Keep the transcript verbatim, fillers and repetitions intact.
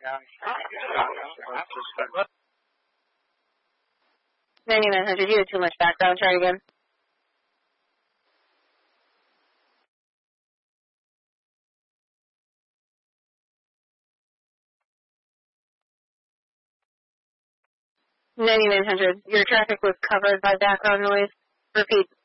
ninety-nine hundred, you had too much background. Try again. ninety-nine hundred, your traffic was covered by background noise. Repeat.